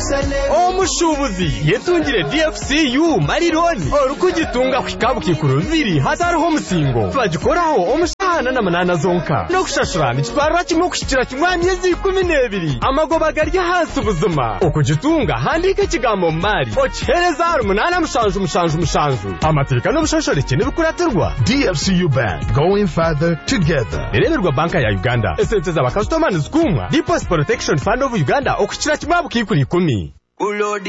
omushubuzi yetungire DFCU marironi orukugitunga kwikabu kikuru biri hatariho musingo bagikoraho omushahana na manana zonka no kushashurana kitwarwa kimwe kushikira kimwe myezi 12 amagoba garya hasi ubuzima okugitunga handika ikigambo mari okihereza 8 amateka no bushashoreke n'ibikuratirwa. DFCU Bank, going further together. Ireberwa banka ya Uganda esente za bakastomani zikumwa Deposit Protection Fund of Uganda okukira kimwe kikuri 10.